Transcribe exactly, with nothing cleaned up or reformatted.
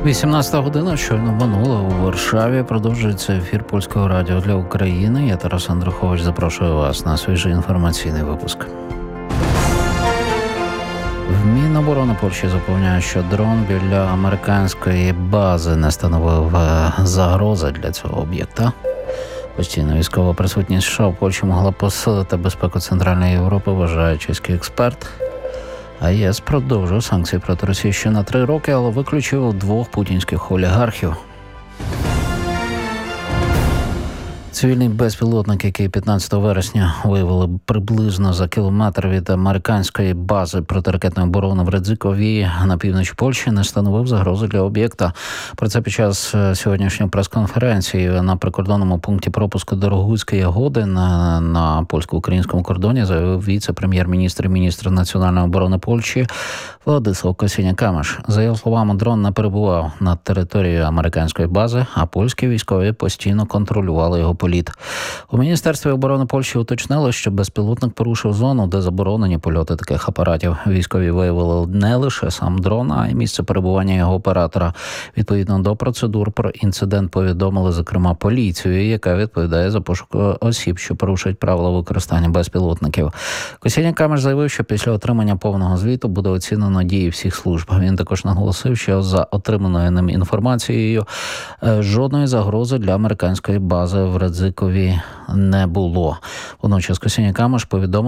вісімнадцята година щойно минула у Варшаві. Продовжується ефір Польського радіо для України. Я Тарас Андрухович запрошую вас на свіжий інформаційний випуск. В Міноборони Польщі запевняють, що дрон біля американської бази не становив загрози для цього об'єкта. Постійна військова присутність США в Польщі могла посилити безпеку Центральної Європи, вважає чеський експерт. А ЄС продовжив санкції проти Росії ще на три роки, але виключив двох путінських олігархів. Цивільний безпілотник, який п'ятнадцятого вересня виявили приблизно за кілометр від американської бази протиракетної оборони в Редзикові на півночі Польщі, не становив загрози для об'єкта. Про це під час сьогоднішньої прес-конференції на прикордонному пункті пропуску Дорогуцької Ягоди на, на польсько-українському кордоні заявив віце-прем'єр-міністр і міністр національної оборони Польщі Владислав Косіня-Камиш. За його словами, дрон не перебував над територією американської бази, а польські військові постійно контролювали його політ. У Міністерстві оборони Польщі уточнили, що безпілотник порушив зону, де заборонені польоти таких апаратів. Військові виявили не лише сам дрон, а й місце перебування його оператора. Відповідно до процедур про інцидент повідомили, зокрема, поліцію, яка відповідає за пошук осіб, що порушують правила використання безпілотників. Косіня-Камиш заявив, що після отримання повного звіту буде оцінено дії всіх служб. Він також наголосив, що за отриманою ним інформацією жодної загрози для американської бази в Редзикові не було. Водночас Косіня-Камиш повідомив,